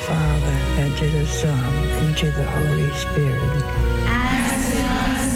Father, and to the Son, and to the Holy Spirit. As it was